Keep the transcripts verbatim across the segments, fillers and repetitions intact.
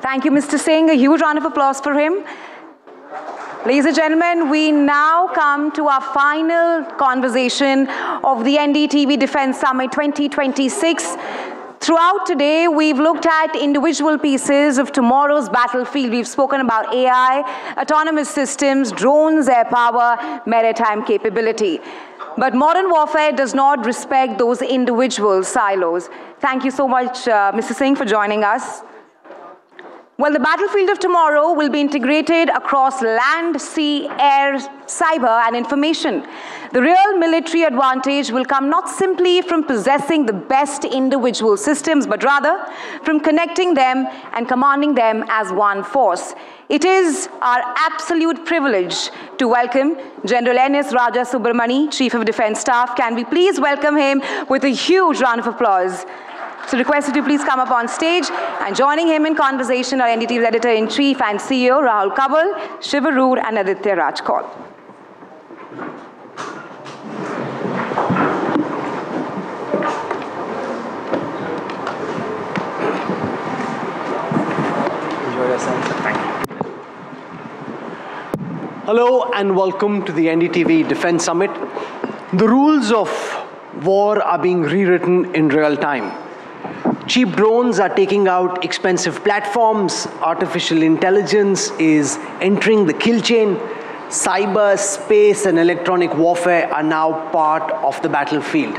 Thank you, Mister Singh. A huge round of applause for him. Ladies and gentlemen, we now come to our final conversation of the N D T V Defense Summit twenty twenty-six. Throughout today, we've looked at individual pieces of tomorrow's battlefield. We've spoken about A I, autonomous systems, drones, air power, maritime capability. But modern warfare does not respect those individual silos. Thank you so much, uh, Mister Singh, for joining us. Well, the battlefield of tomorrow will be integrated across land, sea, air, cyber, and information. The real military advantage will come not simply from possessing the best individual systems, but rather from connecting them and commanding them as one force. It is our absolute privilege to welcome General N S Raja Subramani, Chief of Defense Staff. Can we please welcome him with a huge round of applause? So requested to please come up on stage, and joining him in conversation are N D T V's Editor-in-Chief and C E O Rahul Kanwal, Shiv Aroor and Aditya Raj Kaul. Enjoy yourself. Thank you. Hello and welcome to the N D T V Defense Summit. The rules of war are being rewritten in real time. Cheap drones are taking out expensive platforms. Artificial intelligence is entering the kill chain. Cyber, space, and electronic warfare are now part of the battlefield.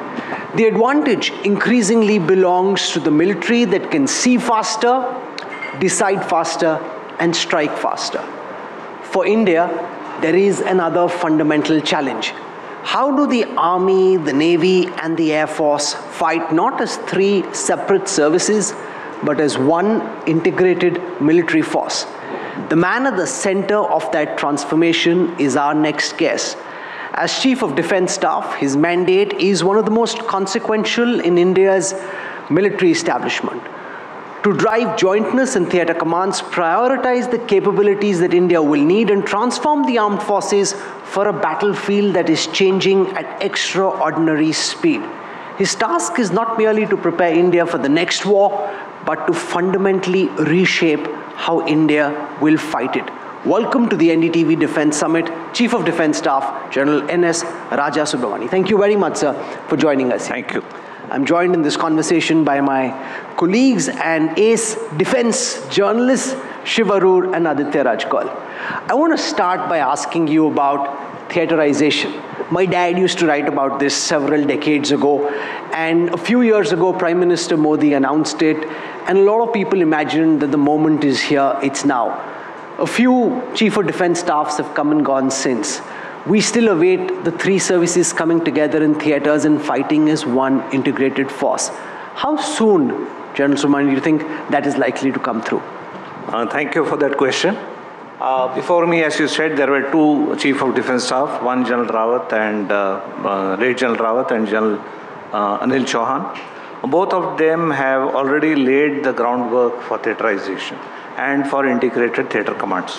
The advantage increasingly belongs to the military that can see faster, decide faster, and strike faster. For India, there is another fundamental challenge. How do the Army, the Navy, and the Air Force fight not as three separate services, but as one integrated military force? The man at the center of that transformation is our next guest. As Chief of Defense Staff, his mandate is one of the most consequential in India's military establishment. To drive jointness and theater commands, prioritize the capabilities that India will need, and transform the armed forces for a battlefield that is changing at extraordinary speed. His task is not merely to prepare India for the next war, but to fundamentally reshape how India will fight it. Welcome to the N D T V Defense Summit, Chief of Defense Staff, General N S Raja Subramani. Thank you very much, sir, for joining us. Thank you. I'm joined in this conversation by my colleagues and ace defense journalists, Shiv Aroor and Aditya Raj Kaul. I want to start by asking you about theaterization. My dad used to write about this several decades ago, and a few years ago, Prime Minister Modi announced it, and a lot of people imagined that the moment is here, it's now. A few Chief of Defense Staffs have come and gone since. We still await the three services coming together in theaters and fighting as one integrated force. How soon, General Subramani, do you think that is likely to come through? Uh, thank you for that question. Uh, before me, as you said, there were two Chief of Defense Staff, one General Rawat and uh, uh, late General Rawat and General uh, Anil Chauhan. Both of them have already laid the groundwork for theaterization and for integrated theater commands.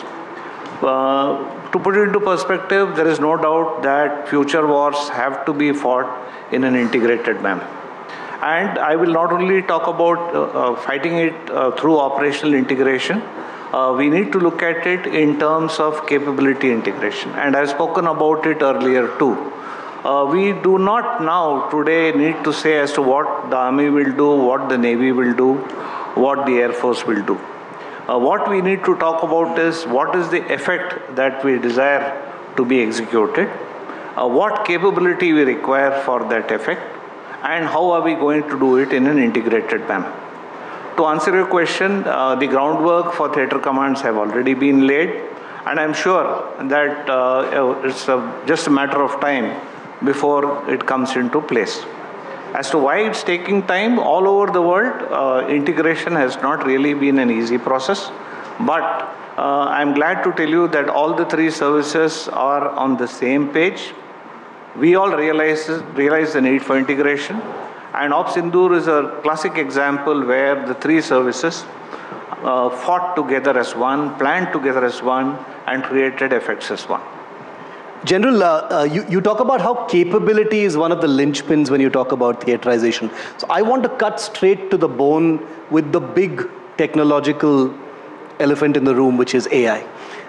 Uh, to put it into perspective, there is no doubt that future wars have to be fought in an integrated manner. And I will not only talk about uh, uh, fighting it uh, through operational integration, uh, we need to look at it in terms of capability integration. And I've spoken about it earlier too. Uh, we do not now today need to say as to what the Army will do, what the Navy will do, what the Air Force will do. Uh, what we need to talk about is what is the effect that we desire to be executed, uh, what capability we require for that effect, and how are we going to do it in an integrated manner. To answer your question, uh, the groundwork for theater commands have already been laid, and I'm sure that uh, it's a, just a matter of time before it comes into place. As to why it's taking time, all over the world, uh, integration has not really been an easy process. But uh, I'm glad to tell you that all the three services are on the same page. We all realize, realize the need for integration. And Ops Sindoor is a classic example where the three services uh, fought together as one, planned together as one, and created effects as one. General, uh, uh, you, you talk about how capability is one of the linchpins when you talk about theaterization. So I want to cut straight to the bone with the big technological elephant in the room, which is A I.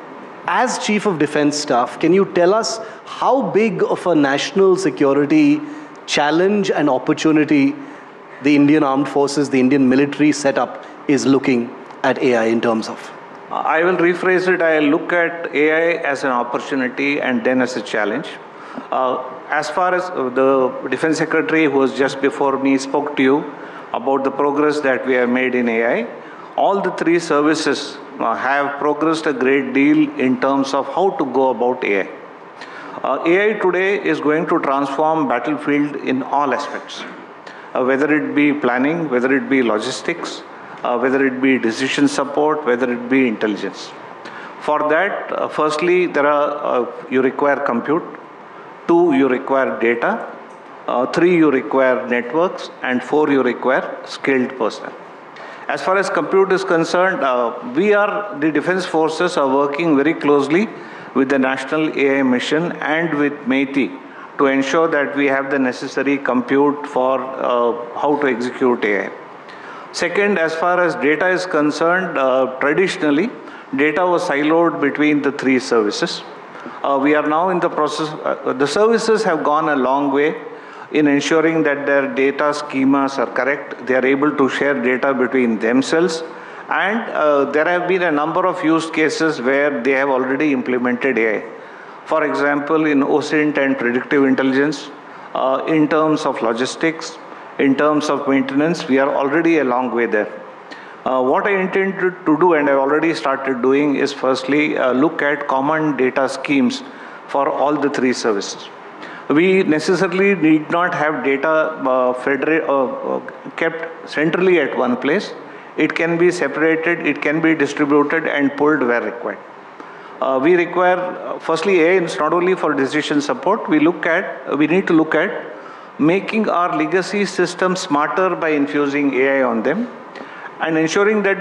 As Chief of Defense Staff, can you tell us how big of a national security challenge and opportunity the Indian Armed Forces, the Indian military setup is looking at A I in terms of? I will rephrase it. I look at A I as an opportunity and then as a challenge. Uh, as far as the Defense Secretary, who was just before me, spoke to you about the progress that we have made in A I, all the three services uh, have progressed a great deal in terms of how to go about A I. Uh, A I today is going to transform battlefield in all aspects, uh, whether it be planning, whether it be logistics, uh, whether it be decision support, whether it be intelligence. For that, uh, firstly, there are uh, you require compute. Two, you require data. Uh, three, you require networks. And four, you require skilled personnel. As far as compute is concerned, uh, we are, the defense forces are working very closely with the National A I Mission and with MeitY to ensure that we have the necessary compute for uh, how to execute A I. Second, as far as data is concerned, uh, traditionally, data was siloed between the three services. Uh, we are now in the process, uh, the services have gone a long way in ensuring that their data schemas are correct. They are able to share data between themselves. And uh, there have been a number of use cases where they have already implemented A I. For example, in O S I N T and predictive intelligence, uh, in terms of logistics, in terms of maintenance, we are already a long way there. Uh, what I intend to, to do, and I've already started doing, is firstly uh, look at common data schemes for all the three services. We necessarily need not have data uh, federa- uh, uh, kept centrally at one place. It can be separated, it can be distributed and pulled where required. Uh, we require, uh, firstly, A I is not only for decision support, we look at, we need to look at making our legacy systems smarter by infusing A I on them and ensuring that